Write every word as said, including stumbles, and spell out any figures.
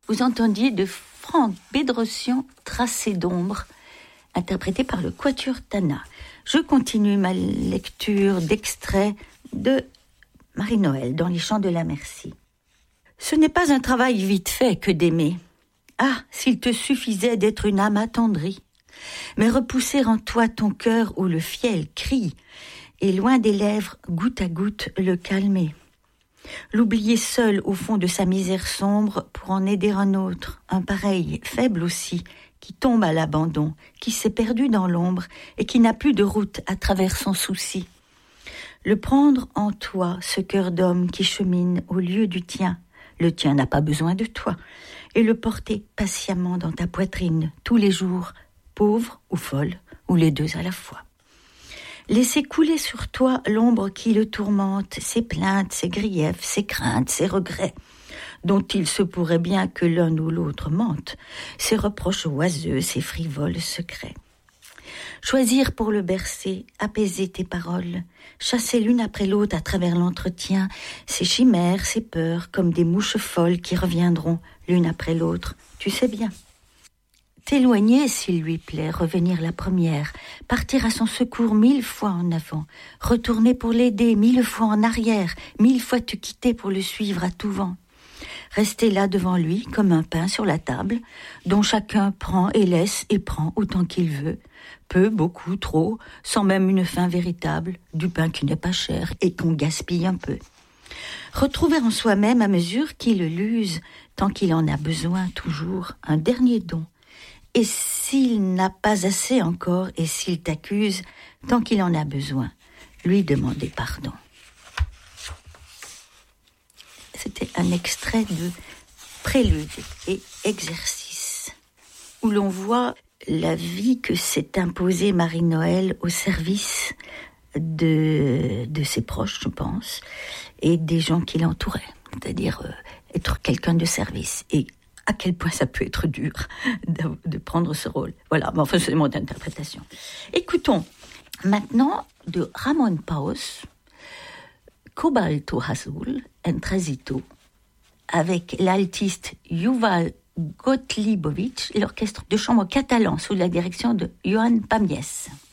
vous entendiez de Franck Bedrosian, Tracé d'ombre, interprété par le Quatuor Tana. Je continue ma lecture d'extraits de Marie-Noël dans les Chants de la Merci. Ce n'est pas un travail vite fait que d'aimer. Ah, s'il te suffisait d'être une âme attendrie, mais repousser en toi ton cœur où le fiel crie, et loin des lèvres, goutte à goutte, le calmer. L'oublier seul au fond de sa misère sombre pour en aider un autre, un pareil, faible aussi, qui tombe à l'abandon, qui s'est perdu dans l'ombre et qui n'a plus de route à travers son souci. Le prendre en toi, ce cœur d'homme qui chemine au lieu du tien, le tien n'a pas besoin de toi, et le porter patiemment dans ta poitrine tous les jours, pauvre ou folle, ou les deux à la fois. Laisser couler sur toi l'ombre qui le tourmente, ses plaintes, ses griefs, ses craintes, ses regrets, dont il se pourrait bien que l'un ou l'autre mente, ses reproches oiseux, ses frivoles secrets. Choisir pour le bercer, apaiser tes paroles, chasser l'une après l'autre à travers l'entretien, ces chimères, ces peurs, comme des mouches folles qui reviendront l'une après l'autre, tu sais bien. T'éloigner s'il lui plaît, revenir la première, partir à son secours mille fois en avant, retourner pour l'aider mille fois en arrière, mille fois te quitter pour le suivre à tout vent. Rester là devant lui comme un pain sur la table, dont chacun prend et laisse et prend autant qu'il veut, peu, beaucoup, trop, sans même une faim véritable, du pain qui n'est pas cher et qu'on gaspille un peu. Retrouver en soi-même à mesure qu'il l'use, tant qu'il en a besoin toujours, un dernier don. Et s'il n'a pas assez encore, et s'il t'accuse, tant qu'il en a besoin, lui demander pardon. C'était un extrait de Prélude et exercice, où l'on voit la vie que s'est imposée Marie-Noël au service de, de ses proches, je pense, et des gens qui l'entouraient, c'est-à-dire euh, être quelqu'un de service. Et à quel point ça peut être dur de, de prendre ce rôle. Voilà, mais enfin, c'est mon interprétation. Écoutons maintenant de Ramon Paus, Cobalto Azul, en Transito, avec l'altiste Yuval Gottliebovich et l'orchestre de chambre catalan sous la direction de Joan Pamiès.